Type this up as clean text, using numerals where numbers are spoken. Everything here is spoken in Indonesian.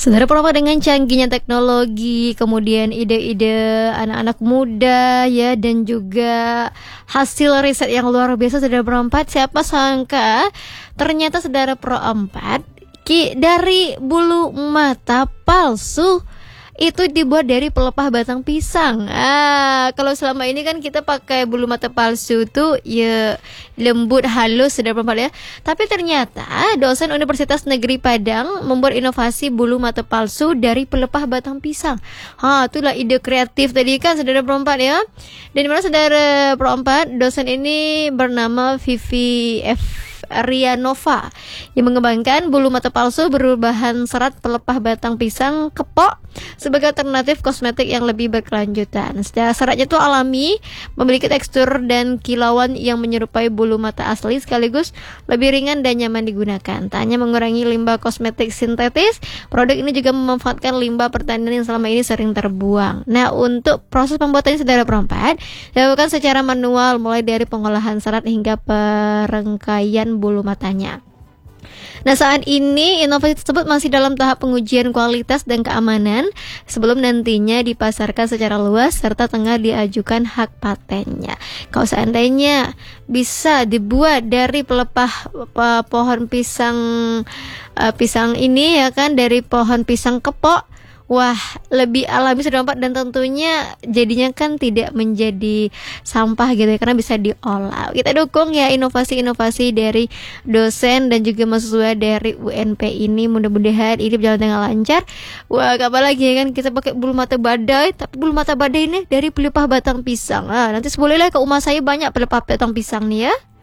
Saudara Perempuan, dengan canggihnya teknologi, kemudian ide-ide anak-anak muda ya, dan juga hasil riset yang luar biasa, Saudara Perempat, siapa sangka ternyata Saudara Perempat dari bulu mata palsu itu dibuat dari pelepah batang pisang. Kalau selama ini kan kita pakai bulu mata palsu tuh ya lembut, halus, Saudara Perempat ya. Tapi ternyata dosen Universitas Negeri Padang membuat inovasi bulu mata palsu dari pelepah batang pisang. Itulah ide kreatif tadi kan, Saudara Perempat ya. Dan dimana Saudara Perempat, dosen ini bernama Vivi F. Rianova yang mengembangkan bulu mata palsu berbahan serat pelepah batang pisang kepok sebagai alternatif kosmetik yang lebih berkelanjutan. Seratnya itu alami, memiliki tekstur dan kilauan yang menyerupai bulu mata asli, sekaligus lebih ringan dan nyaman digunakan. Tak hanya mengurangi limbah kosmetik sintetis, produk ini juga memanfaatkan limbah pertanian yang selama ini sering terbuang. Nah, untuk proses pembuatannya, Saudara Perempat, dilakukan secara manual, mulai dari pengolahan serat hingga perengkaian bulu matanya. Nah, saat ini inovasi tersebut masih dalam tahap pengujian kualitas dan keamanan sebelum nantinya dipasarkan secara luas, serta tengah diajukan hak patennya. Kalau seandainya bisa dibuat dari pelepah pohon pisang ini ya kan, dari pohon pisang kepok, wah, lebih alami, Saudara Perempat, dan tentunya jadinya kan tidak menjadi sampah gitu ya, karena bisa diolah. Kita dukung ya inovasi-inovasi dari dosen dan juga mahasiswa dari UNP ini. Mudah-mudahan ini berjalan dengan lancar. Wah, kapan lagi ya kan kita pakai bulu mata badai, tapi bulu mata badai ini dari pelepah batang pisang. Nanti bolehlah ke rumah saya banyak pelepah batang pisang nih ya.